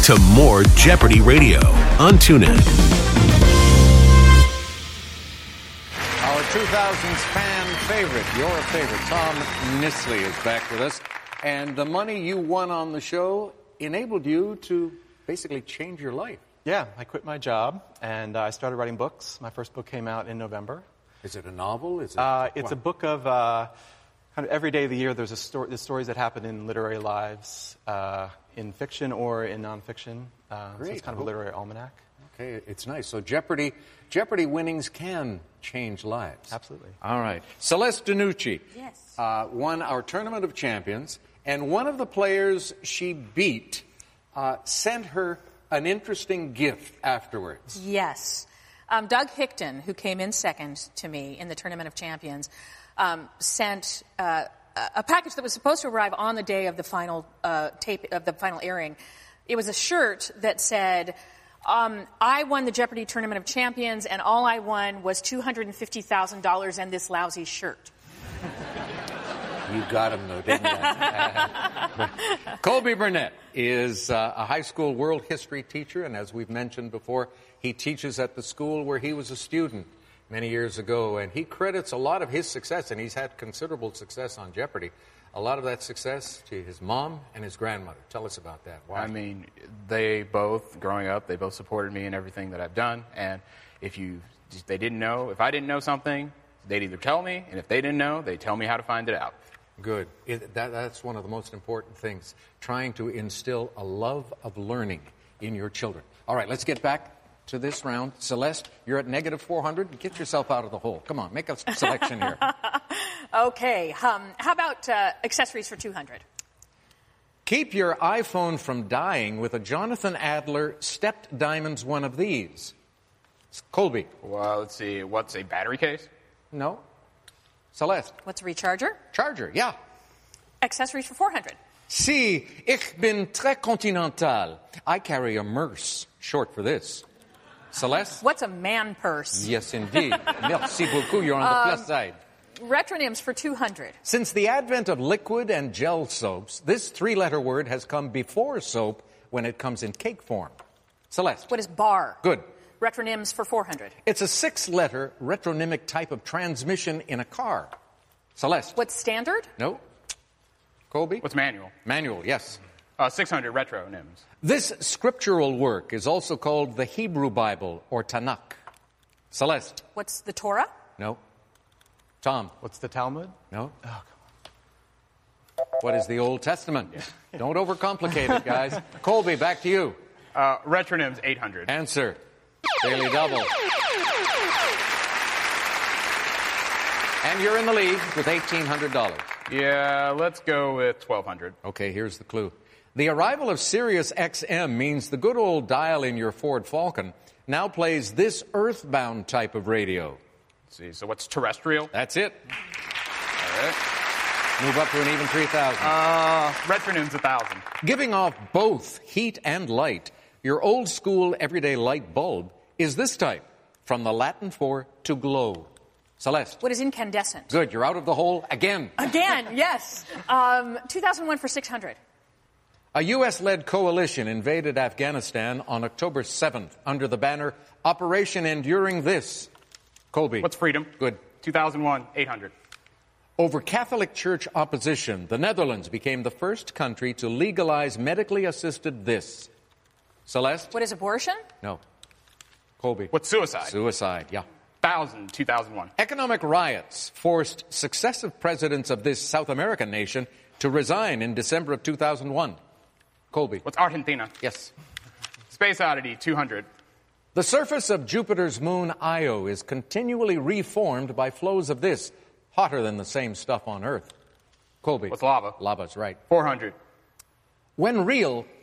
to more Jeopardy Radio on TuneIn. Our 2000s fan favorite, your favorite, Tom Nisley is back with us. And the money you won on the show enabled you to basically change your life. Yeah, I quit my job and I started writing books. My first book came out in November. Is it a novel? Is it? It's a book of kind of every day of the year. There's stories that happen in literary lives, in fiction or in nonfiction. So it's kind of a literary almanac. Okay, it's nice. So Jeopardy winnings can change lives. Absolutely. All right. Celeste DiNucci Yes. won our Tournament of Champions, and one of the players she beat sent her an interesting gift afterwards. Yes. Doug Hickton, who came in second to me in the Tournament of Champions, sent a package that was supposed to arrive on the day of the final tape of the final airing. It was a shirt that said, I won the Jeopardy Tournament of Champions, and all I won was $250,000 and this lousy shirt. You got him, though, didn't you? Colby Burnett is a high school world history teacher, and as we've mentioned before, he teaches at the school where he was a student many years ago, and he credits a lot of his success, and he's had considerable success on Jeopardy, a lot of that success to his mom and his grandmother. Tell us about that. Why? I mean, they both, growing up, they both supported me in everything that I've done, and if I didn't know something, they'd either tell me, and if they didn't know, they'd tell me how to find it out. Good. That's one of the most important things, trying to instill a love of learning in your children. All right, let's get back to this round. Celeste, you're at negative 400. Get yourself out of the hole. Come on, make a selection here. Okay. How about accessories for 200? Keep your iPhone from dying with a Jonathan Adler stepped diamonds one of these. Colby. Well, let's see. What's a battery case? No. Celeste. What's a recharger? Charger, yeah. Accessories for 400. Si, ich bin très continental. I carry a Merce, short for this. Celeste? What's a man purse? Yes, indeed. Merci beaucoup. You're on the plus side. Retronyms for 200. Since the advent of liquid and gel soaps, this three-letter word has come before soap when it comes in cake form. Celeste. What is bar? Good. Retronyms for 400. It's a 6-letter retronymic type of transmission in a car. Celeste. What's standard? No. Colby? What's manual? Manual, yes. 600 retronyms. This scriptural work is also called the Hebrew Bible or Tanakh. Celeste. What's the Torah? No. Tom. What's the Talmud? No. Oh, come on. What is the Old Testament? Don't overcomplicate it, guys. Colby, back to you. Retronyms, 800. Answer. Daily double. And you're in the lead with $1,800. Yeah, let's go with 1,200. Okay, here's the clue. The arrival of Sirius XM means the good old dial in your Ford Falcon now plays this earthbound type of radio. Let's see, so what's terrestrial? That's it. All right. Move up to an even 3,000. Retronyms, 1,000. Giving off both heat and light, your old school everyday light bulb is this type, from the Latin for to glow. Celeste. What is incandescent? Good, you're out of the hole again. Again, yes. 2001 for 600. A U.S.-led coalition invaded Afghanistan on October 7th under the banner Operation Enduring This. Colby. What's freedom? Good. 2001, 800. Over Catholic Church opposition, the Netherlands became the first country to legalize medically assisted this. Celeste? What is abortion? No. Colby. What's suicide? Suicide, yeah. 1,000, 2001. Economic riots forced successive presidents of this South American nation to resign in December of 2001. Colby. What's Argentina? Yes. Space oddity, 200. The surface of Jupiter's moon Io is continually reformed by flows of this, hotter than the same stuff on Earth. Colby. What's lava? Lava's right. 400. When real,